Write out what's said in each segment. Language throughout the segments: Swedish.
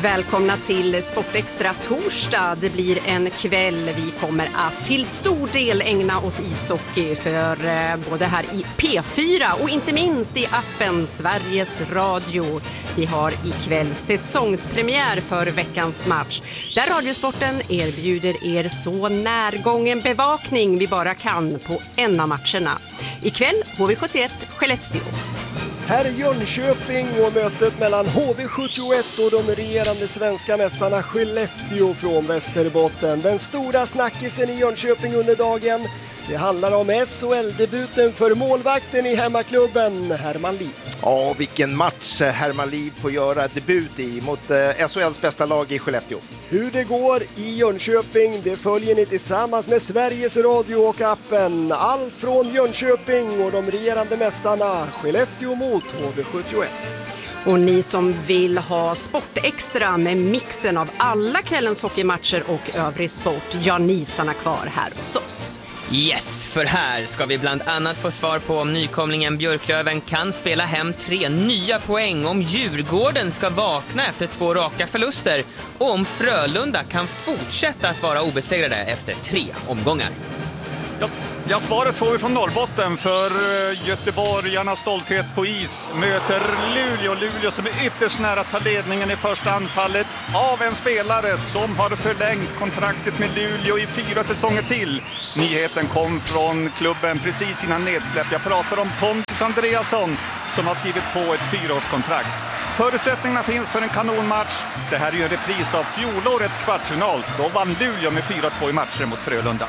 välkomna till Sportextra torsdag. Det blir en kväll vi kommer att till stor del ägna åt ishockey för både här i P4 och inte minst i appen Sveriges Radio. Vi har ikväll säsongspremiär för veckans match där Radiosporten erbjuder er så närgången bevakning vi bara kan på en av matcherna. Ikväll HV71 Skellefteå. Här är Jönköping och mötet mellan HV71 och de regerande svenska mästarna Skellefteå från Västerbotten. Den stora snackisen i Jönköping under dagen. Det handlar om SHL-debuten för målvakten i hemmaklubben Herman Liv. Ja, vilken match Herman Liv får göra debut i mot SHLs bästa lag i Skellefteå. Hur det går i Jönköping, det följer ni tillsammans med Sveriges Radio och appen. Allt från Jönköping och de regerande mästarna Skellefteå mot HV71. Och ni som vill ha Sportextra med mixen av alla kvällens hockeymatcher och övrig sport, ja, ni stannar kvar här hos oss. Yes, för här ska vi bland annat få svar på om nykomlingen Björklöven kan spela hem 3 nya poäng, om Djurgården ska vakna efter 2 raka förluster och om Frölunda kan fortsätta att vara obesegrade efter 3 omgångar. Ja, svaret får vi från Norrbotten, för göteborgarnas stolthet på is möter Luleå som är ytterst nära att ta ledningen i första anfallet av en spelare som har förlängt kontraktet med Luleå i 4 säsonger till. Nyheten kom från klubben precis innan nedsläpp. Jag pratar om Pontus Andreasson som har skrivit på ett 4-årskontrakt. Förutsättningarna finns för en kanonmatch. Det här är ju en repris av fjolårets kvartsfinal. Då vann Luleå med 4-2 i matcher mot Frölunda.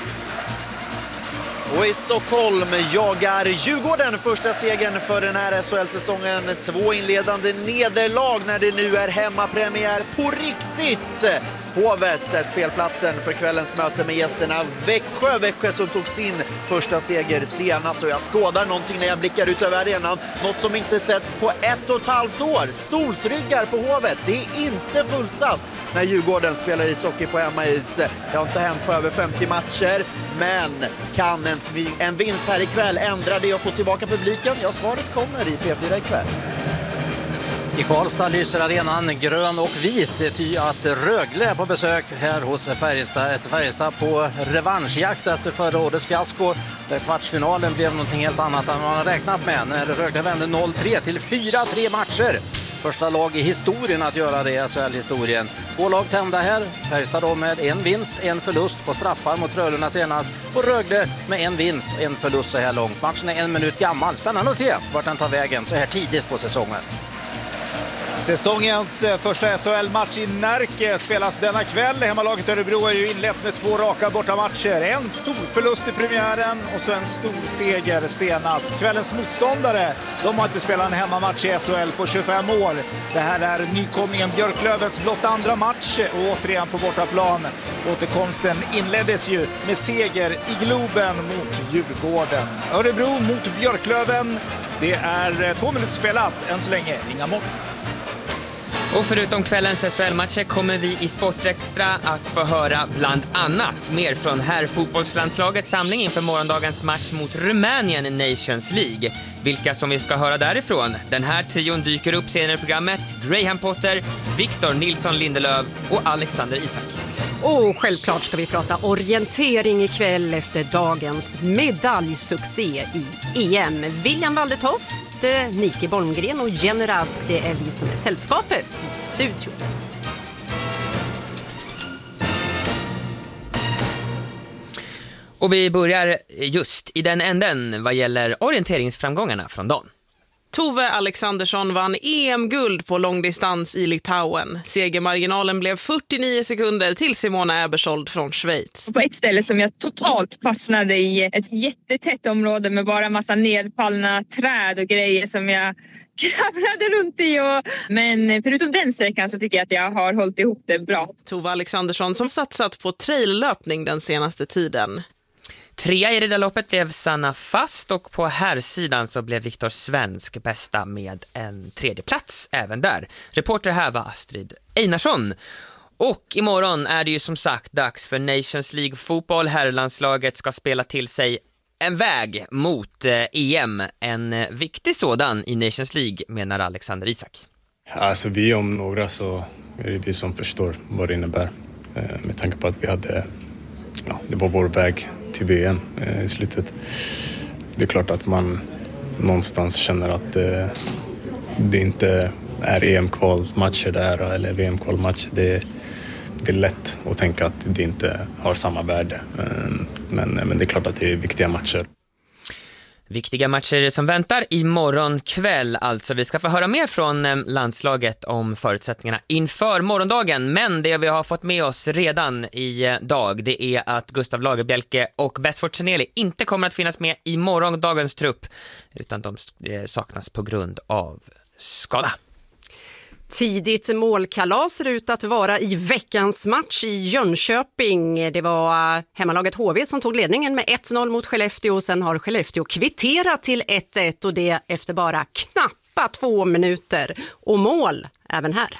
Och i Stockholm jagar Djurgården första segern för den här SHL-säsongen. 2 inledande nederlag när det nu är hemmapremiär på riktigt. Hovet är spelplatsen för kvällens möte med gästerna Växjö som tog sin första seger senast. Och jag skådar någonting när jag blickar ut över arenan. Något som inte setts på 1,5 år. Stolsryggar på Hovet. Det är inte fullsatt när Djurgården spelar ishockey på hemmais. Det har inte hänt på över 50 matcher. Men kan en vinst här ikväll ändra det och få tillbaka publiken? Ja, svaret kommer i P4 ikväll. I Karlstad lyser arenan grön och vit, ty att Rögle är på besök här hos Färjestad. Ett Färjestad på revanschjakt efter förra årets fiasko, där kvartsfinalen blev någonting helt annat än man har räknat med när Rögle vände 0-3 till 4-3 matcher. Första lag i historien att göra det i SHL-historien. 2 lag tända här. Färjestad då med 1 vinst, 1 förlust på straffar mot Frölunda senast. Och Rögle med 1 vinst, 1 förlust så här långt. Matchen är 1 minut gammal. Spännande att se vart den tar vägen så här tidigt på säsongen. Säsongens första SHL-match i Närke spelas denna kväll. Hemmalaget Örebro har ju inlett med 2 raka bortamatcher. En stor förlust i premiären och så en stor seger senast. Kvällens motståndare, de har inte spelat en hemmamatch i SHL på 25 år. Det här är nykomlingen Björklövens blott andra match och återigen på bortaplan. Återkomsten inleddes ju med seger i Globen mot Djurgården. Örebro mot Björklöven. Det är 2 minuter spelat, än så länge inga mål. Och förutom kvällens SHL-matcher kommer vi i Sportextra att få höra bland annat mer från herrfotbollslandslagets samling inför morgondagens match mot Rumänien i Nations League. Vilka som vi ska höra därifrån. Den här trion dyker upp senare i programmet. Graham Potter, Victor Nilsson Lindelöf och Alexander Isak. Och självklart ska vi prata orientering ikväll efter dagens medaljsuccé i EM. William Waldetoft, Nike Bolmgren och Jenny Rask, det är vi som är sällskapet i studion. Och vi börjar just i den änden vad gäller orienteringsframgångarna från dagen. Tove Alexandersson vann EM-guld på långdistans i Litauen. Segermarginalen blev 49 sekunder till Simona Ebersold från Schweiz. På ett ställe som jag totalt fastnade i, ett jättetätt område med bara massa nedfallna träd och grejer som jag kravlade runt i. Men förutom den sträckan så tycker jag att jag har hållit ihop det bra. Tove Alexandersson som satsat på traillöpning den senaste tiden. 3 i det där loppet blev Sanna Fast och på herrsidan så blev Viktor Svensk bästa med en 3:e plats även där. Reporter här var Astrid Einarsson. Och imorgon är det ju som sagt dags för Nations League-fotboll. Herrlandslaget ska spela till sig en väg mot EM. En viktig sådan i Nations League, menar Alexander Isak. Alltså vi om några så Det är vi som förstår vad det innebär. Med tanke på att vi hade, det var vår väg till VM i slutet. Det är klart att man någonstans känner att det inte är EM-kvalmatcher där eller VM-kvalmatch. Det är lätt att tänka att det inte har samma värde. Men det är klart att det är viktiga matcher. Viktiga matcher som väntar imorgon kväll alltså. Vi ska få höra mer från landslaget om förutsättningarna inför morgondagen. Men det vi har fått med oss redan idag, det är att Gustav Lagerbielke och Besford Chaneli inte kommer att finnas med i morgondagens trupp, utan de saknas på grund av skada. Tidigt målkalas ser ut att vara i veckans match i Jönköping. Det var hemmalaget HV som tog ledningen med 1-0 mot Skellefteå. Sen har Skellefteå kvitterat till 1-1 och det efter bara knappa 2 minuter. Och mål även här.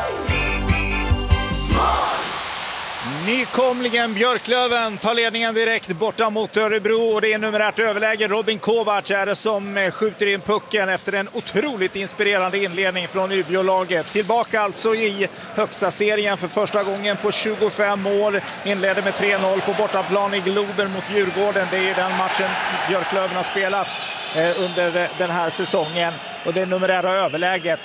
Nykomlingen Björklöven tar ledningen direkt borta mot Örebro och det är numerärt överläge. Robin Kovacs är det som skjuter in pucken efter en otroligt inspirerande inledning från Umeå-laget. Tillbaka alltså i högsta serien för första gången på 25 år. Inledde med 3-0 på bortaplan i Globen mot Djurgården. Det är den matchen Björklöven har spelat under den här säsongen. Och det numerära överläget,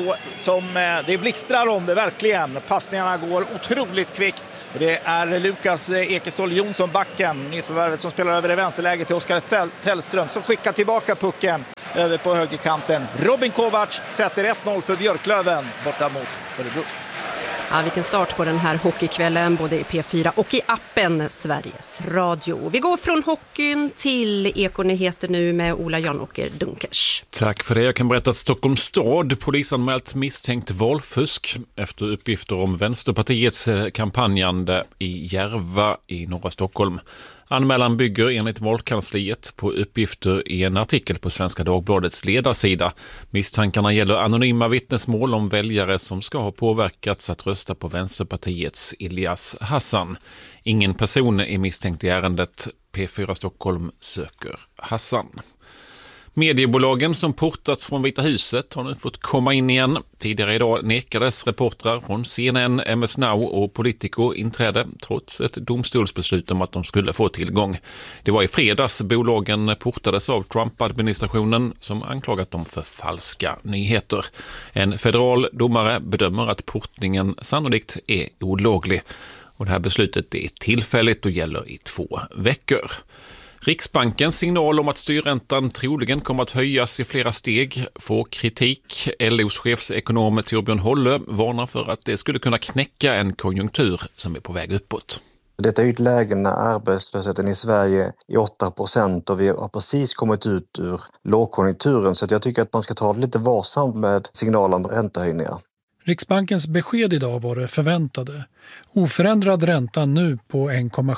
det blixtrar om det verkligen. Passningarna går otroligt kvickt. Och det är Lukas Ekestål Jonsson, backen, nyförvärvet som spelar över i vänsterläget till Oskar Tellström som skickar tillbaka pucken över på högerkanten. Robin Kovacs sätter 1-0 för Björklöven borta mot Örebro. Ja, vilken start på den här hockeykvällen både i P4 och i appen Sveriges Radio. Vi går från hockeyn till Ekonyheter nu med Ola Jan-Åker Dunkers. Tack för det. Jag kan berätta att Stockholms stad polisanmält misstänkt valfusk efter uppgifter om Vänsterpartiets kampanjande i Järva i norra Stockholm. Anmälan bygger enligt valkansliet på uppgifter i en artikel på Svenska Dagbladets ledarsida. Misstankarna gäller anonyma vittnesmål om väljare som ska ha påverkats att rösta på Vänsterpartiets Ilyas Hassan. Ingen person är misstänkt i ärendet. P4 Stockholm söker Hassan. Mediebolagen som portats från Vita huset har nu fått komma in igen. Tidigare idag nekades reportrar från CNN, MS Now och Politico inträde trots ett domstolsbeslut om att de skulle få tillgång. Det var i fredags bolagen portades av Trump-administrationen som anklagat dem för falska nyheter. En federal domare bedömer att portningen sannolikt är olaglig. Och det här beslutet är tillfälligt och gäller i 2 veckor. Riksbankens signal om att styrräntan troligen kommer att höjas i flera steg får kritik. LOs chefsekonom Torbjörn Holle varnar för att det skulle kunna knäcka en konjunktur som är på väg uppåt. Detta är ett läge när arbetslösheten i Sverige är 8% och vi har precis kommit ut ur lågkonjunkturen, så jag tycker att man ska ta det lite varsamt med signaler om räntehöjningar. Riksbankens besked idag var det förväntade. Oförändrad ränta nu på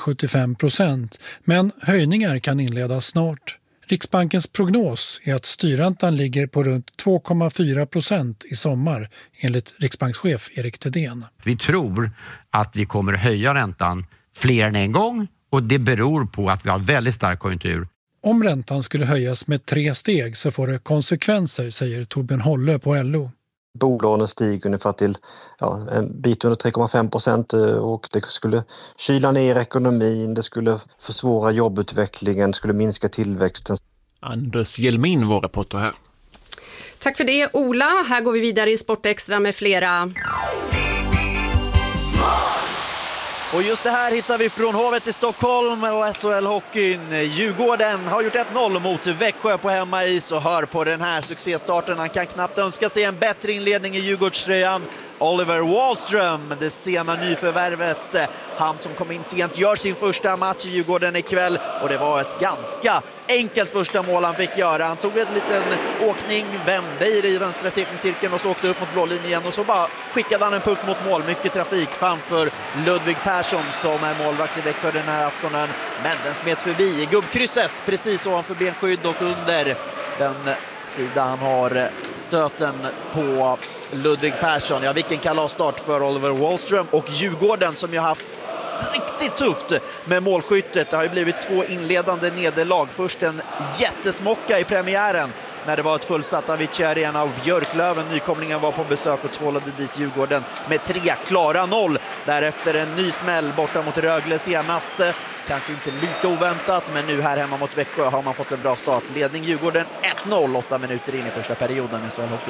1,75%, men höjningar kan inledas snart. Riksbankens prognos är att styrräntan ligger på runt 2,4% i sommar, enligt riksbankschef Erik Thedéen. Vi tror att vi kommer höja räntan fler än en gång och det beror på att vi har väldigt stark konjunktur. Om räntan skulle höjas med 3 steg så får det konsekvenser, säger Torbjörn Holle på LO. Bolånen stiger ungefär till en bit under 3,5% och det skulle kyla ner ekonomin, det skulle försvåra jobbutvecklingen, det skulle minska tillväxten. Anders Hjelmin var reporter här. Tack för det Ola. Här går vi vidare i Sportextra med flera. Och just det här hittar vi från Hovet i Stockholm och SHL-hockeyn. Djurgården har gjort 1-0 mot Växjö på hemmais och hör på den här succéstarten. Han kan knappt önska sig en bättre inledning i Djurgårdströjan. Oliver Wahlström, det sena nyförvärvet. Han som kom in sent gör sin första match i Djurgården ikväll och det var ett ganska enkelt första mål han fick göra. Han tog en liten åkning, vände i den vänstra teknikcirkeln och så åkte upp mot blålinjen igen och så bara skickade han en puck mot mål. Mycket trafik framför Ludvig Persson som är målvakt i Växjö den här aftonen. Men den smet förbi i gubbkrysset precis ovanför benskydd och under den sidan han har stöten på Ludvig Persson. Ja, vilken kalasstart för Oliver Wahlström och Djurgården som ju har haft riktigt tufft med målskyttet. Det har ju blivit 2 inledande nederlag. Först en jättesmocka i premiären när det var ett fullsatt Avicii Arena och Björklöven, nykomlingen, var på besök och tvålade dit Djurgården med 3 klara 0. Därefter en ny smäll borta mot Rögle senast. Kanske inte lika oväntat, men nu här hemma mot Växjö har man fått en bra start. Ledning Djurgården 1-0, 8 minuter in i första perioden i SHL-hockey.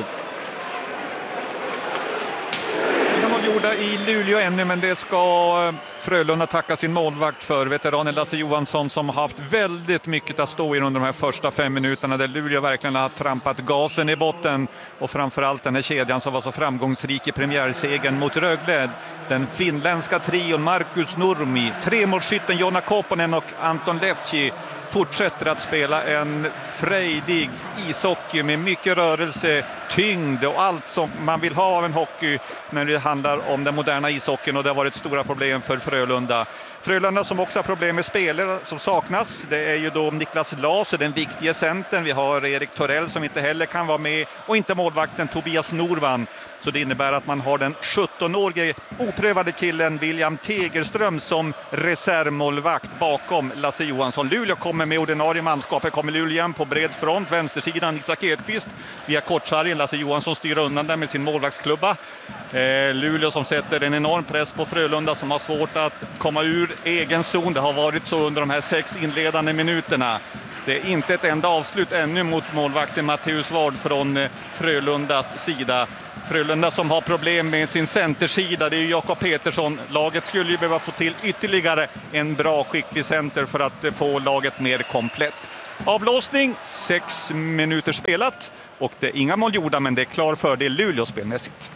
Gjorda i Luleå ännu, men det ska Frölunda tacka sin målvakt för. Veteranen Lasse Johansson som har haft väldigt mycket att stå i under de här första 5 minuterna där Luleå verkligen har trampat gasen i botten, och framförallt den här kedjan som var så framgångsrik i premiärsegern mot Rögle. Den finländska trion Markus Nurmi, 3-målsskytten Jonna Kopponen och Anton Levci fortsätter att spela en frejdig ishockey med mycket rörelse, tyngd och allt som man vill ha av en hockey när det handlar om den moderna ishockeyn, och det har varit stora problem för Frölunda. Frölunda som också har problem med spelare som saknas. Det är ju då Niklas Laser, den viktiga centern. Vi har Erik Torell som inte heller kan vara med, och inte målvakten Tobias Norvan. Så det innebär att man har den 17-årige oprövade killen William Tegerström som reservmålvakt bakom Lasse Johansson. Luleå kommer med ordinarie manskapet, kommer Luleå igen på bred front. Vänstersidan Isak Edqvist via kortsargen. Lasse Johansson styr undan där med sin målvaktsklubba. Luleå som sätter en enorm press på Frölunda som har svårt att komma ur egen zon. Det har varit så under de här 6 inledande minuterna. Det är inte ett enda avslut ännu mot målvakten Matteus Ward från Frölundas sida. Frölunda som har problem med sin centersida, det är Jakob Petersson. Laget skulle ju behöva få till ytterligare en bra skicklig center för att få laget mer komplett. Avblåsning, 6 minuter spelat, och det är inga mål gjorda, men det är klar fördel Luleå spelmässigt.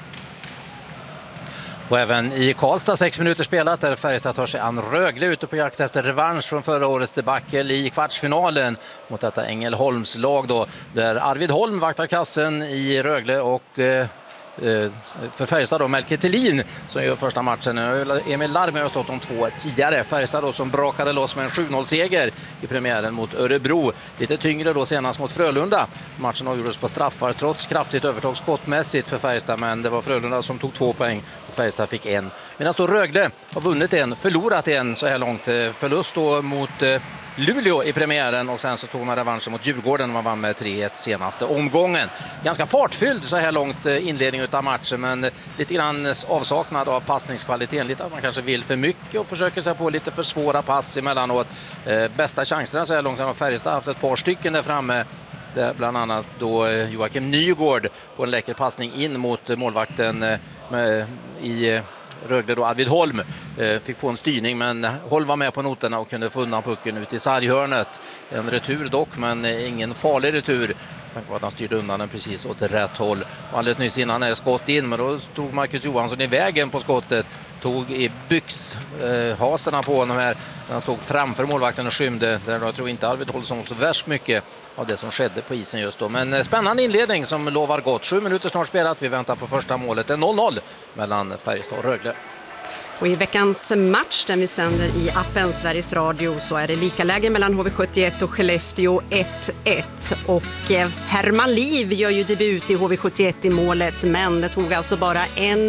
Och även i Karlstad 6 minuter spelat där Färjestad tar sig an Rögle ute på jakt efter revansch från förra årets debacle i kvartsfinalen mot detta Ängelholms lag då, där Arvid Holm vaktar kassen i Rögle och för Färjestad då Melke Thelin som gör första matchen. Emil Larmi har stått om 2 tidigare. Färjestad då som brakade loss med en 7-0-seger i premiären mot Örebro. Lite tyngre då senast mot Frölunda. Matchen avgjordes på straffar trots kraftigt övertag skottmässigt för Färjestad, men det var Frölunda som tog 2 poäng och Färjestad fick 1. Medan då Rögle har vunnit 1, förlorat 1 så här långt. Förlust då mot Luleå i premiären, och sen så tog man revanschen mot Djurgården och man vann med 3-1 senaste omgången. Ganska fartfylld så här långt inledning utav matchen, men lite grann avsaknad av passningskvaliteten. Lite att man kanske vill för mycket och försöker sig på lite för svåra pass emellanåt. Bästa chanserna så här långt har Färjestad haft ett par stycken där framme. Där bland annat då Joakim Nygård på en läcker passning in mot målvakten i Rögle då Arvid Holm fick på en styrning, men Holm var med på noterna och kunde få undan pucken ut i sarghörnet. En retur dock, men ingen farlig retur. Tack vare att han styrde undan den precis åt rätt håll. Och alldeles nyss innan är det skott in, men då tog Marcus Johansson i vägen på skottet. Tog i byxhaserna på honom här. Han stod framför målvakten och skymde. Där jag tror inte Arvid Holm som så värst mycket av det som skedde på isen just då. Men spännande inledning som lovar gott. 7 minuter snart spelat. Vi väntar på första målet. Det är 0-0 mellan Färjestad och Rögle. Och i veckans match där vi sänder i appen Sveriges Radio så är det lika läge mellan HV71 och Skellefteå 1-1. Och Herman Liv gör ju debut i HV71 i målet, men det tog alltså bara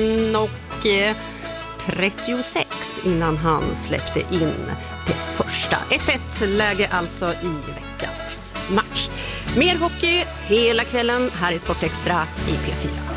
1:36 innan han släppte in det första. 1-1 läge alltså i veckans match. Mer hockey hela kvällen här i Sportextra i P4.